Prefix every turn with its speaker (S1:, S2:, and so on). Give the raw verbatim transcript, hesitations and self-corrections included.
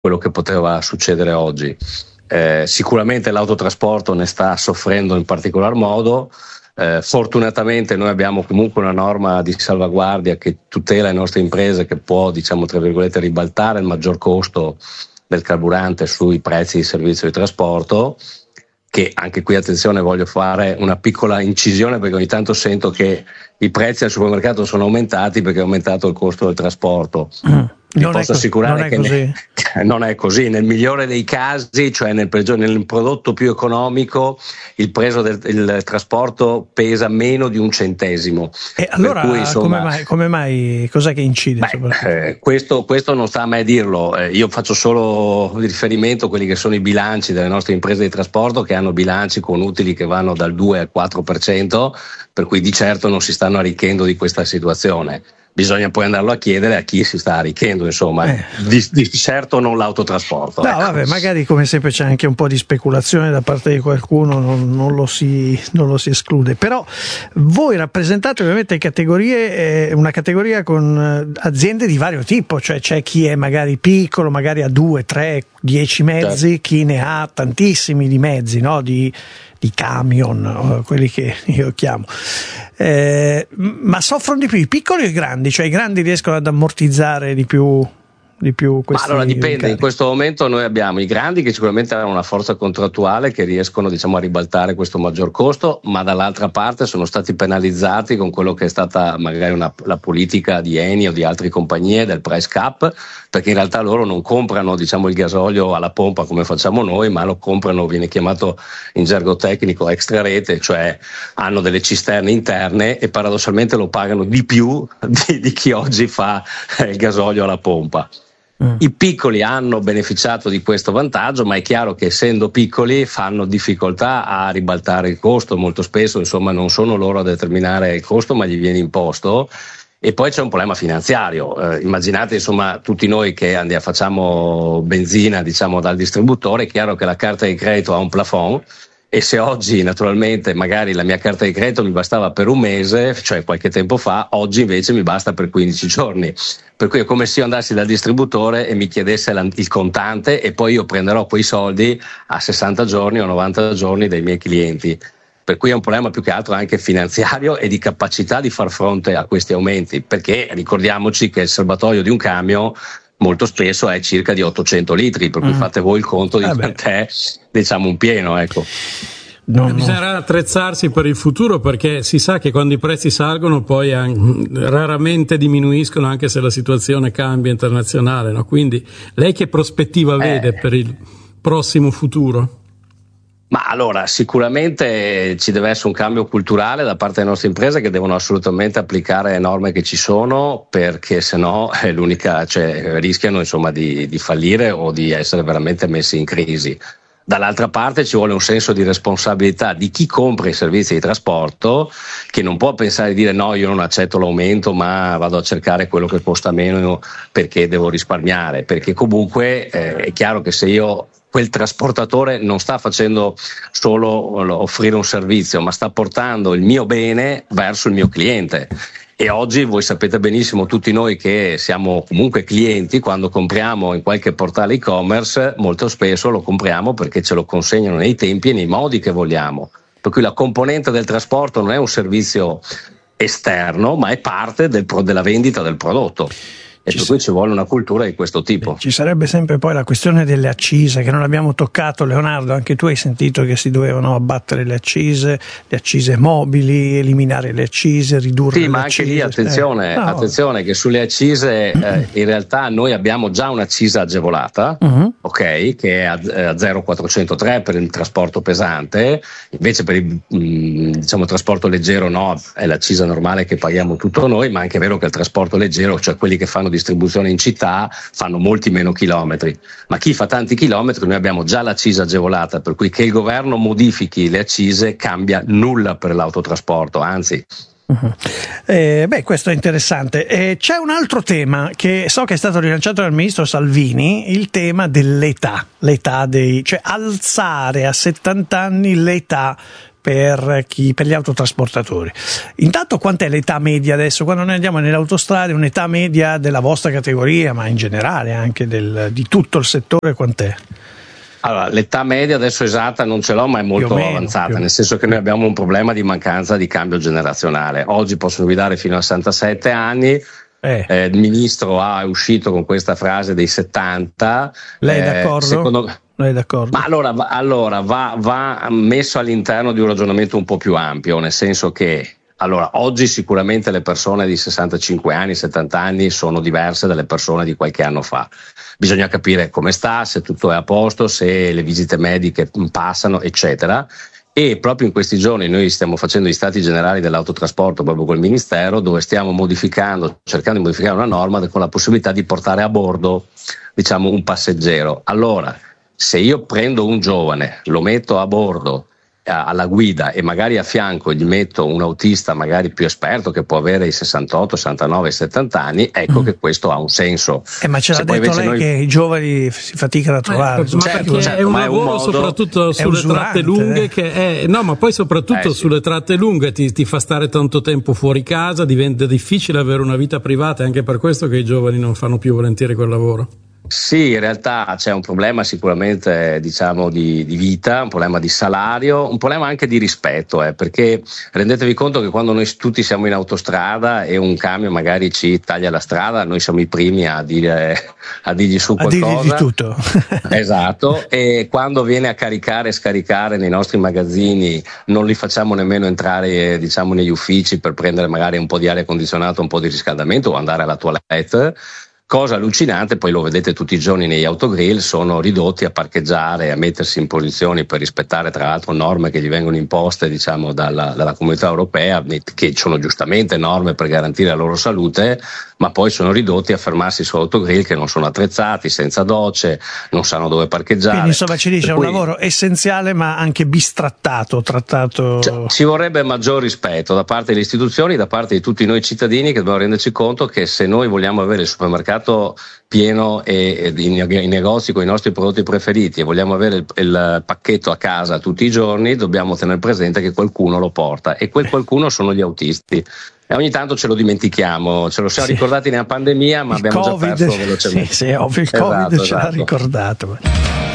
S1: quello che poteva succedere oggi. Eh, sicuramente l'autotrasporto ne sta soffrendo in particolar modo. Eh, fortunatamente noi abbiamo comunque una norma di salvaguardia che tutela le nostre imprese, che può, diciamo tra virgolette, ribaltare il maggior costo del carburante sui prezzi di servizio di trasporto, che anche qui, attenzione, voglio fare una piccola incisione perché ogni tanto sento che i prezzi al supermercato sono aumentati perché è aumentato il costo del trasporto. Mm. Vi
S2: non
S1: posso
S2: è,
S1: assicurare
S2: non è
S1: che
S2: così.
S1: Ne, non è così. Nel migliore dei casi, cioè nel, peggior, nel prodotto più economico, il prezzo del il trasporto pesa meno di un centesimo.
S2: E allora
S1: per cui, insomma,
S2: come mai, come mai, cos'è che incide?
S1: Beh, eh, questo, questo non sta a me dirlo, eh, io faccio solo riferimento a quelli che sono i bilanci delle nostre imprese di trasporto, che hanno bilanci con utili che vanno dal due al quattro per cento, per cui di certo non si stanno arricchendo di questa situazione. Bisogna poi andarlo a chiedere a chi si sta arricchendo, insomma, eh. di, di certo non l'autotrasporto.
S2: No,
S1: ecco.
S2: vabbè, magari come sempre c'è anche un po' di speculazione da parte di qualcuno, non, non, lo, si, non lo si esclude. Però voi rappresentate ovviamente categorie, eh, una categoria con aziende di vario tipo, cioè c'è chi è magari piccolo, magari ha due, tre, dieci mezzi, certo. Chi ne ha tantissimi di mezzi, no? Di di camion, quelli che io chiamo, eh, ma soffrono di più i piccoli o i grandi? Cioè i grandi riescono ad ammortizzare di più di più questi.
S1: Ma allora dipende,
S2: rincari.
S1: In questo momento noi abbiamo i grandi che sicuramente hanno una forza contrattuale che riescono, diciamo, a ribaltare questo maggior costo, ma dall'altra parte sono stati penalizzati con quello che è stata magari una, la politica di Eni o di altre compagnie del price cap, perché in realtà loro non comprano, diciamo, il gasolio alla pompa come facciamo noi, ma lo comprano, viene chiamato in gergo tecnico extra rete, cioè hanno delle cisterne interne e paradossalmente lo pagano di più di, di chi oggi fa il gasolio alla pompa. I piccoli hanno beneficiato di questo vantaggio, ma è chiaro che essendo piccoli fanno difficoltà a ribaltare il costo, molto spesso insomma non sono loro a determinare il costo ma gli viene imposto. E poi c'è un problema finanziario, eh, immaginate insomma tutti noi che andiamo, facciamo benzina, diciamo, dal distributore, è chiaro che la carta di credito ha un plafond. E se oggi naturalmente magari la mia carta di credito mi bastava per un mese, cioè qualche tempo fa, oggi invece mi basta per quindici giorni. Per cui è come se io andassi dal distributore e mi chiedesse il contante e poi io prenderò quei soldi a sessanta giorni o novanta giorni dai miei clienti. Per cui è un problema più che altro anche finanziario e di capacità di far fronte a questi aumenti, perché ricordiamoci che il serbatoio di un camion molto spesso è circa di ottocento litri, per cui mm. fate voi il conto di eh quant'è, diciamo, un pieno, ecco.
S3: No, no. Bisognerà attrezzarsi per il futuro, perché si sa che quando i prezzi salgono poi raramente diminuiscono, anche se la situazione cambia internazionale, no? Quindi lei che prospettiva vede eh. per il prossimo futuro?
S1: Ma allora, sicuramente ci deve essere un cambio culturale da parte delle nostre imprese, che devono assolutamente applicare le norme che ci sono, perché sennò è l'unica, cioè rischiano insomma di, di fallire o di essere veramente messi in crisi. Dall'altra parte ci vuole un senso di responsabilità di chi compra i servizi di trasporto, che non può pensare di dire no, io non accetto l'aumento ma vado a cercare quello che costa meno perché devo risparmiare, perché comunque eh, è chiaro che se io quel trasportatore non sta facendo solo offrire un servizio, ma sta portando il mio bene verso il mio cliente. E oggi voi sapete benissimo, tutti noi che siamo comunque clienti, quando compriamo in qualche portale e-commerce, molto spesso lo compriamo perché ce lo consegnano nei tempi e nei modi che vogliamo. Per cui la componente del trasporto non è un servizio esterno, ma è parte del, della vendita del prodotto. E ci per cui ci vuole una cultura di questo tipo.
S2: Ci sarebbe sempre poi la questione delle accise, che non abbiamo toccato. Leonardo, anche tu hai sentito che si dovevano abbattere le accise, le accise mobili, eliminare le accise, ridurre
S1: sì,
S2: le
S1: ma
S2: accise.
S1: Anche lì attenzione,
S2: eh. no.
S1: attenzione che sulle accise eh, in realtà noi abbiamo già un'accisa agevolata, uh-huh. ok, che è a, a zero virgola quattrocentotre per il trasporto pesante, invece per il mh, diciamo trasporto leggero no, è l'accisa normale che paghiamo tutto noi, ma è anche vero che il trasporto leggero, cioè quelli che fanno distribuzione in città, fanno molti meno chilometri, ma chi fa tanti chilometri noi abbiamo già l'accisa agevolata, per cui che il governo modifichi le accise cambia nulla per l'autotrasporto, anzi.
S2: Uh-huh. Eh, beh, questo è interessante. Eh, c'è un altro tema che so che è stato rilanciato dal ministro Salvini, il tema dell'età, l'età dei, cioè alzare a settanta anni l'età per chi, per gli autotrasportatori. Intanto, quant'è l'età media adesso? Quando noi andiamo nelle autostrade, un'età media della vostra categoria, ma in generale anche del, di tutto il settore, quant'è?
S1: Allora, l'età media adesso esatta non ce l'ho, ma è molto meno, avanzata, nel senso che noi abbiamo un problema di mancanza di cambio generazionale. Oggi possono guidare fino a sessantasette anni. Eh. Eh, il ministro ha, è uscito con questa frase dei settanta.
S2: Lei è d'accordo?
S1: Eh, secondo...
S2: Lei è d'accordo?
S1: Ma allora, va, allora va, va messo all'interno di un ragionamento un po' più ampio, nel senso che allora oggi sicuramente le persone di sessantacinque anni, settanta anni sono diverse dalle persone di qualche anno fa. Bisogna capire come sta, se tutto è a posto, se le visite mediche passano, eccetera. E proprio in questi giorni noi stiamo facendo gli stati generali dell'autotrasporto proprio col Ministero, dove stiamo modificando, cercando di modificare una norma con la possibilità di portare a bordo, diciamo, un passeggero. Allora, se io prendo un giovane, lo metto a bordo alla guida e magari a fianco gli metto un autista magari più esperto che può avere i sessantotto, sessantanove, settanta anni, ecco mm. che questo ha un senso.
S2: Eh, ma ce l'ha detto lei noi... che i giovani si faticano a trovare.
S3: Eh, ma certo, perché è un lavoro è un modo, soprattutto sulle usurante, tratte lunghe, eh. che è, no, ma poi soprattutto eh, sulle sì. tratte lunghe ti, ti fa stare tanto tempo fuori casa, diventa difficile avere una vita privata, è anche per questo che i giovani non fanno più volentieri quel lavoro.
S1: Sì, in realtà c'è un problema sicuramente, diciamo, di, di vita, un problema di salario, un problema anche di rispetto, eh, perché rendetevi conto che quando noi tutti siamo in autostrada e un camion magari ci taglia la strada, noi siamo i primi a dire, a dirgli su qualcosa.
S2: A dirgli di tutto.
S1: Esatto, e quando viene a caricare e scaricare nei nostri magazzini non li facciamo nemmeno entrare, diciamo, negli uffici per prendere magari un po' di aria condizionata, un po' di riscaldamento o andare alla toilette. Cosa allucinante, poi lo vedete tutti i giorni negli autogrill, sono ridotti a parcheggiare, a mettersi in posizioni per rispettare tra l'altro norme che gli vengono imposte, diciamo, dalla, dalla comunità europea, che sono giustamente norme per garantire la loro salute, ma poi sono ridotti a fermarsi su autogrill che non sono attrezzati, senza docce, non sanno dove parcheggiare.
S2: Quindi insomma ci dice è un lavoro essenziale ma anche bistrattato, trattato...
S1: Cioè, ci vorrebbe maggior rispetto da parte delle istituzioni, da parte di tutti noi cittadini, che dobbiamo renderci conto che se noi vogliamo avere il supermercato pieno e, e i negozi con i nostri prodotti preferiti e vogliamo avere il, il pacchetto a casa tutti i giorni, dobbiamo tenere presente che qualcuno lo porta e quel qualcuno sono gli autisti. E ogni tanto ce lo dimentichiamo, ce lo siamo sì. ricordati nella pandemia, ma il abbiamo COVID, già perso velocemente.
S2: Sì, sì, ovvio, il Covid esatto, ce esatto. l'ha ricordato.